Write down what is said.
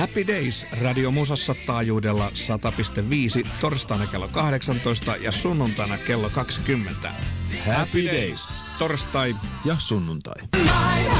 Happy Days Radio Musassa taajuudella 100.5 torstaina kello 18 ja sunnuntaina kello 20. Happy Days. Torstai ja sunnuntai.